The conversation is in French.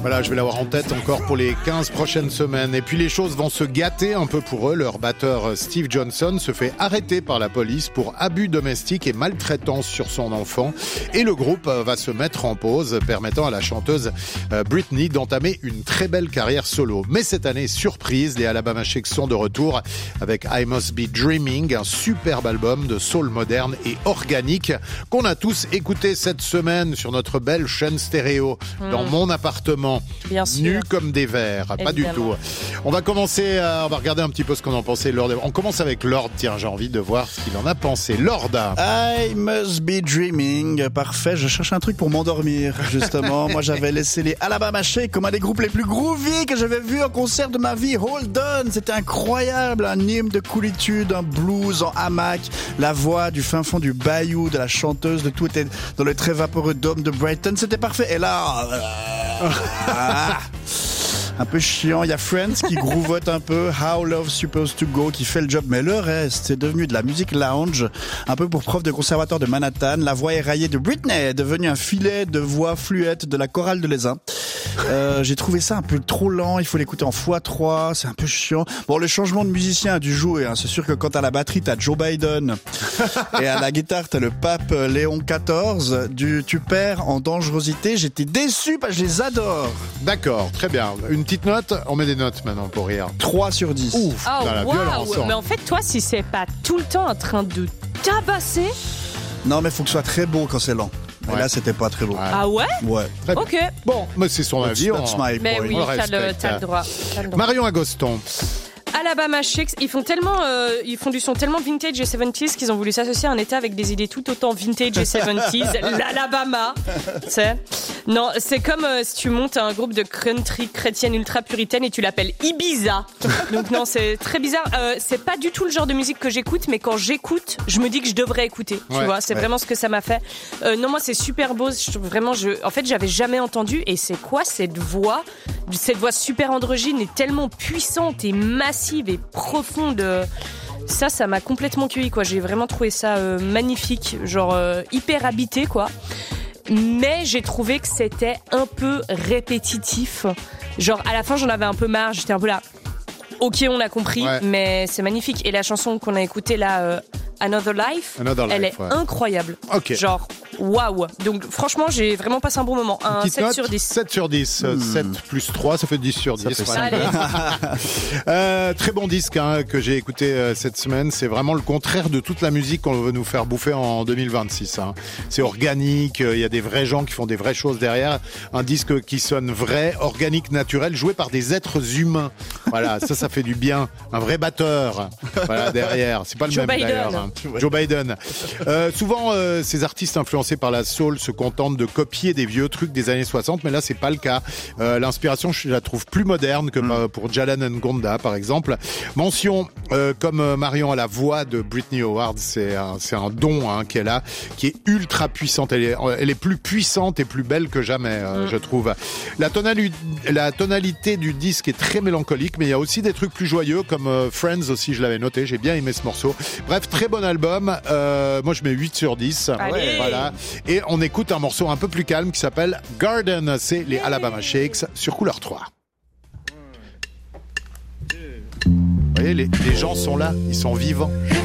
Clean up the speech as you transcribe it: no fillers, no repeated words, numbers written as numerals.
Voilà, je vais l'avoir en tête encore pour les 15 prochaines semaines. Et puis les choses vont se gâter un peu pour eux. Leur batteur Steve Johnson se fait arrêter par la police pour abus domestique et maltraitance sur son enfant. Et le groupe va se mettre en pause, permettant à la chanteuse Britney d'entamer une très belle carrière solo. Mais cette année, surprise, les Alabama Shakes sont de retour avec I Must Be Dreaming, un superbe album de soul moderne et organique qu'on a tous écouté cette semaine sur notre belle chaîne stéréo dans mon appartement. Bien sûr. Nus comme des vers, pas du tout. On va commencer, on va regarder un petit peu ce qu'on en pensait. Lord. On commence avec Lord, tiens, j'ai envie de voir ce qu'il en a pensé. Lord. I Must Be Dreaming, parfait, je cherche un truc pour m'endormir, justement. Moi, j'avais laissé les Alabama Shakes comme un des groupes les plus groovy que j'avais vu en concert de ma vie. Hold On, c'était incroyable, un hymne de coolitude, un blues en hamac, la voix du fin fond du bayou, de la chanteuse, de tout était dans le très vaporeux dôme de Brighton, c'était parfait. Et là... un peu chiant, il y a Friends qui grouvote un peu, How Love's Supposed to Go qui fait le job, mais le reste c'est devenu de la musique lounge, un peu pour prof de conservatoire de Manhattan. La voix éraillée de Britney est devenue un filet de voix fluette de la chorale de l'Aisin. J'ai trouvé ça un peu trop lent, il faut l'écouter en x3, c'est un peu chiant. Bon, le changement de musicien a dû jouer, hein. C'est sûr que quand à la batterie t'as Joe Biden et à la guitare t'as le pape Léon XIV, tu perds en dangerosité. J'étais déçu parce que je les adore. D'accord, très bien. Une petite note, on met des notes maintenant pour rire. 3 sur 10. Ouf, Oh, dans la violence. mais en fait, toi, si c'est pas tout le temps en train de tabasser... Non, mais faut que ce soit très beau quand c'est lent. Et là, c'était pas très beau. Ah ouais? Ouais. Très bien. Ok. Bon, mais c'est son avis. That's my Mais point. oui, on t'as le respecte. droit. Marion Agoston. Alabama Shakes, ils font du son tellement vintage et 70s qu'ils ont voulu s'associer à un état avec des idées tout autant vintage et 70s. L'Alabama, tu sais. Non, c'est comme si tu montes un groupe de country chrétienne ultra puritaine et tu l'appelles Ibiza. Donc non, c'est très bizarre. C'est pas du tout le genre de musique que j'écoute, mais quand j'écoute, je me dis que je devrais écouter. Tu vois, c'est vraiment ce que ça m'a fait. Non, moi c'est super beau. En fait, j'avais jamais entendu. Et c'est quoi cette voix super androgyne et tellement puissante et massive et profonde. Ça m'a complètement cueilli, quoi. J'ai vraiment trouvé ça magnifique, genre hyper habité, quoi. Mais j'ai trouvé que c'était un peu répétitif. Genre à la fin, j'en avais un peu marre. J'étais un peu là. Ok, on a compris, mais c'est magnifique. Et la chanson qu'on a écoutée là, Another Life, elle est incroyable. Ok. Genre, waouh. Donc franchement, j'ai vraiment passé un bon moment. Un 7 note, sur 10. 7 sur 10. 7 plus 3, ça fait 10 sur 10. fait Voilà. Très bon disque que j'ai écouté cette semaine. C'est vraiment le contraire de toute la musique qu'on veut nous faire bouffer en 2026. C'est organique, il y a des vrais gens qui font des vraies choses derrière. Un disque qui sonne vrai, organique, naturel, joué par des êtres humains. Voilà, ça fait du bien. Un vrai batteur, voilà, derrière. C'est pas le Joe même Biden. d'ailleurs. Joe Biden. Souvent, ces artistes influencés par la soul se contentent de copier des vieux trucs des années 60, mais là, c'est pas le cas. L'inspiration, je la trouve plus moderne que pour Jalan Ngonda, par exemple. Mention, comme Marion a la voix de Britney Howard, c'est un don qu'elle a, qui est ultra puissante. Elle est plus puissante et plus belle que jamais, je trouve. La tonalité du disque est très mélancolique, mais il y a aussi des trucs plus joyeux, comme Friends aussi, je l'avais noté, j'ai bien aimé ce morceau. Bref, très bon album. Moi, je mets 8 sur 10. Allez. Voilà. Et on écoute un morceau un peu plus calme qui s'appelle Garden. C'est les Alabama Shakes sur Couleur 3. Vous voyez, les gens sont là, ils sont vivants.